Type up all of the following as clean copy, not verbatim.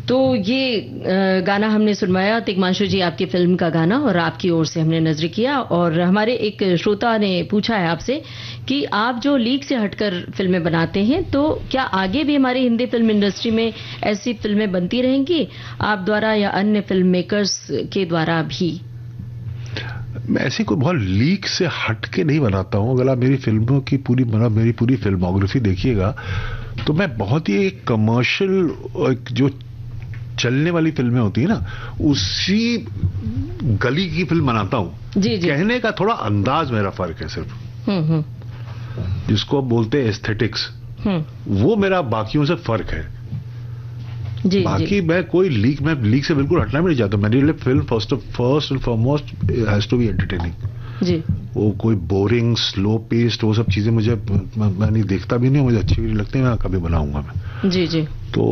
तो ये गाना हमने सुनवाया तिग्मांशु जी, आपकी फिल्म का गाना, और आपकी ओर से हमने नजर किया। और हमारे एक श्रोता ने पूछा है आपसे कि आप जो लीक से हटकर फिल्में बनाते हैं, तो क्या आगे भी हमारी हिंदी फिल्म इंडस्ट्री में ऐसी फिल्में बनती रहेंगी आप द्वारा या अन्य फिल्म मेकर्स के द्वारा भी? मैं ऐसी कोई बहुत लीक से हट के नहीं बनाता हूं। अगर आप मेरी फिल्मों की मेरी पूरी फिल्मोग्राफी देखिएगा तो मैं बहुत ही कमर्शियल जो चलने वाली फिल्में होती है ना, उसी गली की फिल्म बनाता हूं। जी जी। कहने का थोड़ा अंदाज मेरा फर्क है सिर्फ, जिसको आप बोलते हैं एस्थेटिक्स, वो मेरा बाकियों से फर्क है। जी, बाकी जी। मैं लीक से बिल्कुल हटना भी नहीं चाहता। मेरे लिए film first and foremost has to be entertaining. जी। वो कोई बोरिंग स्लो पेस्ट वो सब चीजें मैं नहीं देखता भी नहीं, मुझे अच्छी भी नहीं लगती, मैं कभी बनाऊंगा मैं। जी जी। तो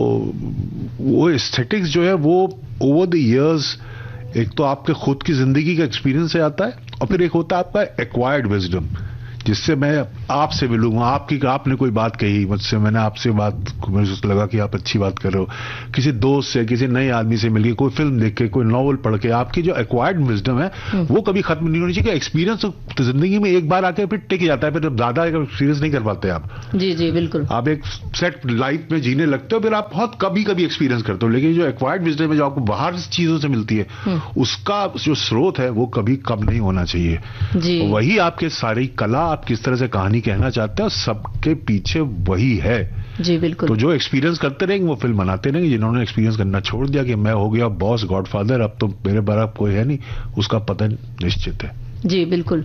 वो एस्थेटिक्स जो है वो ओवर द इयर्स, एक तो आपके खुद की जिंदगी का एक्सपीरियंस से आता है, और फिर एक होता है आपका एक्वायर्ड विजडम, जिससे मैं आपसे मिलूंगा। आपने कोई बात कही मुझसे, मैंने आपसे मुझे लगा कि आप अच्छी बात कर रहे हो, किसी दोस्त से, किसी नए आदमी से मिलके, कोई फिल्म देख के, कोई नॉवल पढ़ के, आपकी जो एक्वायर्ड विजडम है वो कभी खत्म नहीं होनी चाहिए। एक्सपीरियंस तो जिंदगी में एक बार आके फिर टिक जाता है, फिर ज्यादा एक्सपीरियंस नहीं कर पाते आप। जी जी बिल्कुल। आप एक सेट लाइफ में जीने लगते हो, फिर आप बहुत कभी एक्सपीरियंस करते हो, लेकिन जो एक्वायर्ड विजडम है जो आपको बाहर चीजों से मिलती है, उसका जो स्रोत है वो कभी कम नहीं होना चाहिए। वही आपके सारी कला, आप किस तरह से कहानी कहना चाहते हैं, सबके पीछे वही है। जी बिल्कुल। तो जो एक्सपीरियंस करते रहेंगे वो फिल्म बनाते रहेंगे। जिन्होंने एक्सपीरियंस करना छोड़ दिया कि मैं हो गया बॉस, गॉडफादर, अब तो मेरे बराबर कोई है नहीं, उसका पतन निश्चित है। जी बिल्कुल।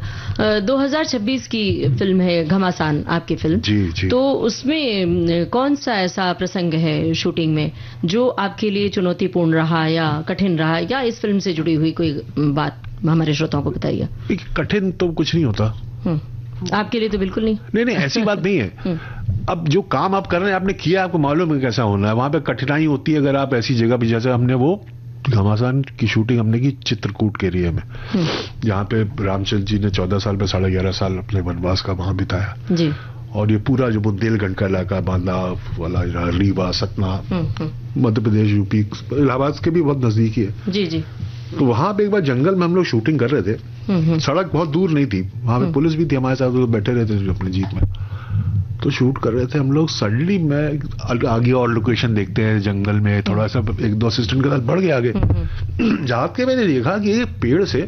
2026 की फिल्म है घमासान, आपकी फिल्म। जी जी। तो उसमें कौन सा ऐसा प्रसंग है शूटिंग में जो आपके लिए चुनौतीपूर्ण रहा या कठिन रहा, या इस फिल्म से जुड़ी हुई कोई बात हमारे श्रोताओं को बताइए। कठिन तो कुछ नहीं होता आपके लिए, तो बिल्कुल नहीं। नहीं ऐसी बात नहीं है। अब जो काम आप कर रहे हैं, आपने किया, आपको मालूम है कैसा होना है। वहां पे कठिनाई होती है अगर आप ऐसी जगह पे, जैसे हमने वो घमासान की शूटिंग हमने की चित्रकूट के एरिया में, जहाँ पे रामचंद्र जी ने 14 साल पे 11.5 साल अपने वनवास का वहां बिताया जी। और ये पूरा जो बुंदेलखंड का इलाका, बांदा वाला, रीवा, सतना, मध्य प्रदेश, यूपी, इलाहाबाद के भी बहुत नजदीकी है। जी जी। तो वहां पे एक बार जंगल में हम लोग शूटिंग कर रहे थे, सड़क बहुत दूर नहीं थी, वहां पे पुलिस भी थी हमारे साथ, तो बैठे रहते थे अपने जीप में, तो शूट कर रहे थे हम लोग। सडनली मैं आगे और लोकेशन देखते हैं जंगल में, थोड़ा सा 1-2 असिस्टेंट के साथ बढ़ गया आगे, जाके मैंने देखा कि एक पेड़ से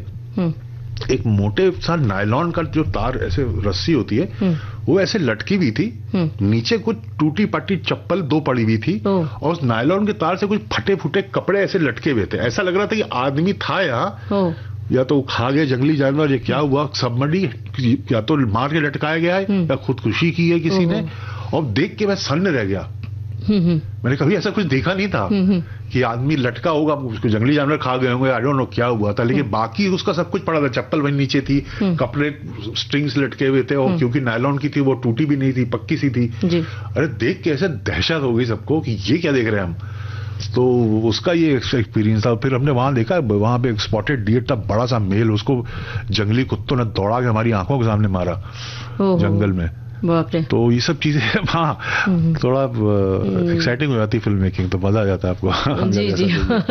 एक मोटे सा नायलॉन का जो तार, ऐसे रस्सी होती है, वो ऐसे लटकी हुई थी, नीचे कुछ टूटी पट्टी चप्पल 2 पड़ी हुई थी, और उस नायलॉन के तार से कुछ फटे फूटे कपड़े ऐसे लटके हुए थे। ऐसा लग रहा था कि आदमी था यहाँ, या तो खा गए जंगली जानवर, या क्या हुआ, सबमर्डी, या तो मार के लटकाया गया है या खुदकुशी की है किसी ने। और देख के मैं सन्न रह गया, मैंने कभी ऐसा कुछ देखा नहीं था कि आदमी लटका होगा, उसको जंगली जानवर खा गए होंगे, आई डोंट नो क्या हुआ था, लेकिन बाकी उसका सब कुछ पड़ा था। चप्पल वहीं नीचे थी, कपड़े स्ट्रिंग्स लटके हुए थे, और क्योंकि नायलॉन की थी वो टूटी भी नहीं थी, पक्की सी थी। अरे देख के ऐसे दहशत हो गई सबको कि ये क्या देख रहे हैं हम। तो उसका ये एक्सपीरियंस था। फिर हमने वहां देखा, वहां पे एक स्पॉटेड डियर था, बड़ा सा मेल, उसको जंगली कुत्तों ने दौड़ा के हमारी आंखों के सामने मारा जंगल में। बाप रे। तो ये सब चीजें हाँ थोड़ा एक्साइटिंग हो जाती फिल्म मेकिंग, तो मजा आ जाता है आपको। जी जी।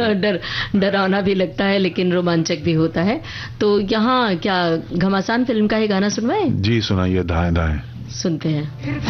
डरावना भी लगता है लेकिन रोमांचक भी होता है। तो यहाँ क्या घमासान फिल्म का ही गाना सुनवाएं? जी सुनाइए, दाएं दाएं। सुनते हैं।